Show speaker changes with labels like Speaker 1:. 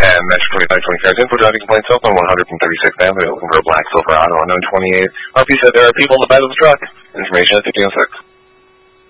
Speaker 1: And Metro 2525 in for driving complaints open 136th Avenue, looking for a black Silverado unknown 28. RP said there are people in the back of the truck. Information at 1506.